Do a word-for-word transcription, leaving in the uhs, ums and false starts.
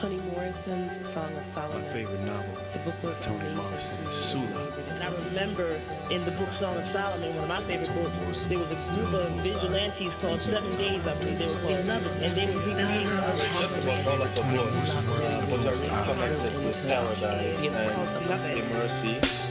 Toni Morrison's Song of Solomon. My favorite novel. The book was Toni amazing Morrison, to me. Sula. And I remember in the book Song of Solomon, one of my favorite books, there was a group of vigilantes called Seven Days, I believe they were called, and they would be Toni Morrison work is the most The importance of